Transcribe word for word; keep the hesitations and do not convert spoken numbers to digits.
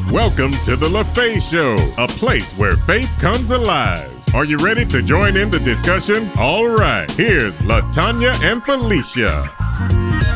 Welcome to the LaFaye Show, a place where faith comes alive. Are you ready to join in the discussion? All right, here's LaTanya and Felicia.